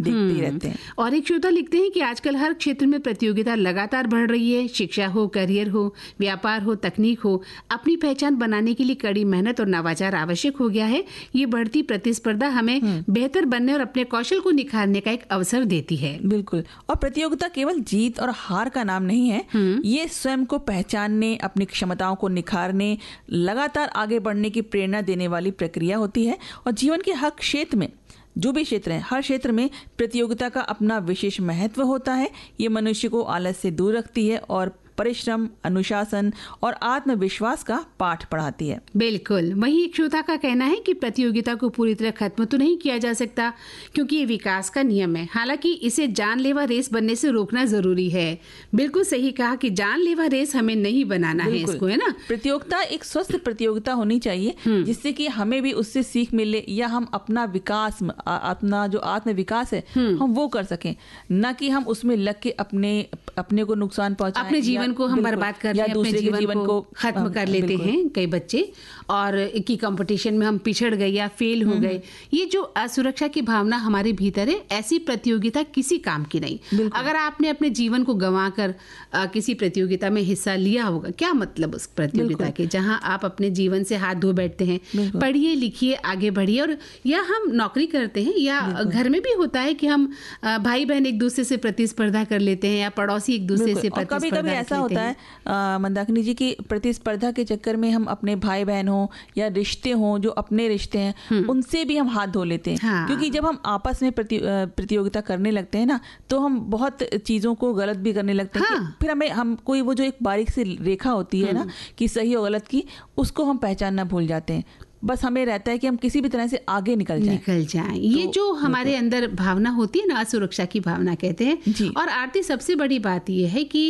देखते ही रहते हैं। और एक श्रोता लिखते हैं कि आजकल हर क्षेत्र में प्रतियोगिता लगातार बढ़ रही है। शिक्षा हो, करियर हो, व्यापार हो, तकनीक हो, अपनी पहचान बनाने के लिए कड़ी मेहनत और नवाचार आवश्यक हो गया है। ये बढ़ती प्रतिस्पर्धा हमें बेहतर बनने और अपने कौशल को निखारने का एक अवसर देती है। बिल्कुल। और प्रतियोगिता केवल जीत और हार का नाम नहीं है, ये स्वयं को पहचानने, अपनी क्षमताओं को निखारने, लगातार आगे बढ़ने की प्रेरणा देने वाली प्रक्रिया होती है। और जीवन के हर क्षेत्र में, जो भी क्षेत्र है, हर क्षेत्र में प्रतियोगिता का अपना विशेष महत्व होता है। ये मनुष्य को आलस से दूर रखती है और परिश्रम, अनुशासन और आत्मविश्वास का पाठ पढ़ाती है। बिल्कुल। वहीं एक श्रोता का कहना है कि प्रतियोगिता को पूरी तरह खत्म तो नहीं किया जा सकता, क्योंकि ये विकास का नियम है। हालांकि इसे जानलेवा रेस बनने से रोकना जरूरी है। बिल्कुल सही कहा कि जानलेवा रेस हमें नहीं बनाना है इसको, है ना। प्रतियोगिता एक स्वस्थ प्रतियोगिता होनी चाहिए, जिससे कि हमें भी उससे सीख मिले, या हम अपना विकास, अपना जो आत्मविकास है हम वो कर सकें, न कि हम उसमें लग के अपने को नुकसान पहुंचाएं, अपने जीवन को हम बर्बाद कर रहे हैं, अपने जीवन को खत्म कर लेते हैं कई बच्चे, और की कंपटीशन में हम पिछड़ गए या फेल हो गए। ये जो असुरक्षा की भावना हमारे भीतर है, ऐसी प्रतियोगिता किसी काम की नहीं। अगर आपने अपने जीवन को गंवाकर किसी प्रतियोगिता में हिस्सा लिया होगा, क्या मतलब उस प्रतियोगिता के, जहां आप अपने जीवन से हाथ धो बैठते हैं। पढ़िए, लिखिए, आगे बढ़िए। और या हम नौकरी करते हैं, या घर में भी होता है कि हम भाई बहन एक दूसरे से प्रतिस्पर्धा कर लेते हैं, या पड़ोसी एक दूसरे से प्रतिस्पर्धा। कभी ऐसा होता है मंदाकिनी जी की प्रतिस्पर्धा के चक्कर में हम अपने भाई बहन हो या रिश्ते हो, जो अपने रिश्ते हैं, उनसे भी हम हाथ धो लेते हैं। हाँ। क्योंकि जब हम आपस में प्रतियोगिता करने लगते हैं ना, तो हम बहुत चीजों को गलत भी करने लगते हैं। हाँ। फिर हम कोई वो जो एक बारीक सी रेखा होती है ना, कि सही और गलत की, उसको हम पहचानना भूल जाते हैं। बस हमें रहता है कि हम किसी भी तरह से आगे निकल जाएं। ये जो हमारे अंदर भावना होती है ना, असुरक्षा की भावना कहते हैं। और आरती, सबसे बड़ी बात ये है कि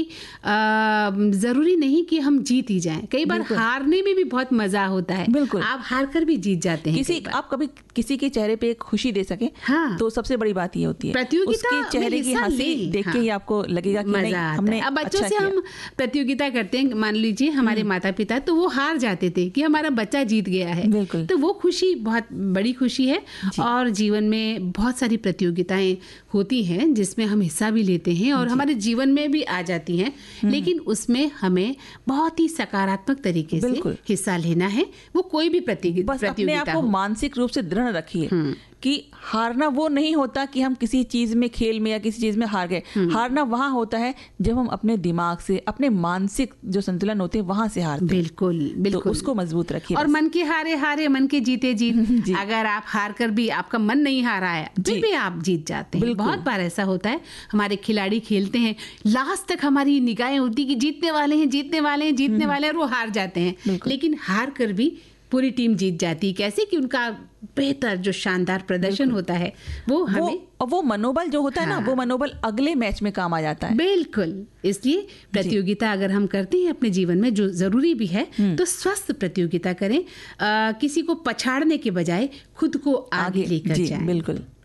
जरूरी नहीं कि हम जीत ही जाएं। कई बार हारने में भी बहुत मजा होता है। बिल्कुल। आप हार कर भी जीत जाते हैं। आप कभी किसी के चेहरे पे एक खुशी दे सके, हाँ, तो सबसे बड़ी बात ये होती है। प्रतियोगिता चेहरे की हंसी देख के ही आपको लगेगा कि नहीं, हमने अब बच्चों से हम प्रतियोगिता करते हैं, मान लीजिए हमारे माता पिता, तो वो हार जाते थे कि हमारा बच्चा जीत गया है, तो वो खुशी बहुत बड़ी खुशी है। और जीवन में बहुत सारी प्रतियोगिताएं होती हैं जिसमें हम हिस्सा भी लेते हैं और हमारे जीवन में भी आ जाती हैं, लेकिन उसमें हमें बहुत ही सकारात्मक तरीके से हिस्सा लेना है। वो कोई भी प्रतियोगिता अपने आप को मानसिक रूप से दृढ़ रखिए कि हारना वो नहीं होता कि हम किसी चीज में, खेल में या किसी चीज में हार गए। हारना वहां होता है जब हम अपने दिमाग से, अपने मानसिक जो संतुलन होते हैं, वहां से हारते हैं। बिल्कुल। तो उसको मजबूत रखिए। और मन के हारे हारे, मन के जीते जीत। अगर आप हार कर भी आपका मन नहीं हारा है, फिर भी आप जीत जाते हैं। बहुत बार ऐसा होता है, हमारे खिलाड़ी खेलते हैं, लास्ट तक हमारी निगाहें होती कि जीतने वाले हैं, जीतने वाले हैं, जीतने वाले हैं, और वो हार जाते हैं। लेकिन हार कर भी पूरी टीम जीत जाती है। कैसे कि उनका बेहतर जो शानदार प्रदर्शन होता है, वो हमें वो मनोबल जो होता है ना, वो मनोबल अगले मैच में काम आ जाता है। बिल्कुल। इसलिए प्रतियोगिता अगर हम करते हैं अपने जीवन में, जो जरूरी भी है, तो स्वस्थ प्रतियोगिता करें। किसी को पछाड़ने के बजाय खुद को आगे लेकर जाएं। बिल्कुल।